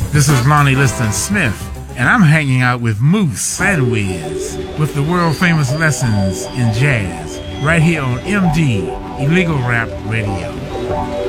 This is Lonnie Liston Smith, and I'm hanging out with Moose and Wiz with the world-famous Lessons in Jazz right here on MD Illegal Rap Radio.